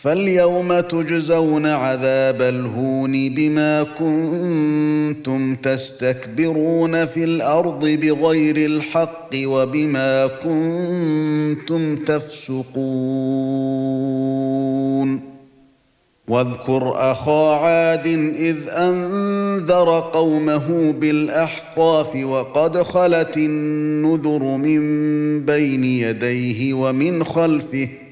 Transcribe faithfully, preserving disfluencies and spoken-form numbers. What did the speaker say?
فاليوم تجزون عذاب الهون بما كنتم تستكبرون في الأرض بغير الحق وبما كنتم تفسقون واذكر أخا عاد إذ أنذر قومه بالأحقاف وقد خلت النذر من بين يديه ومن خلفه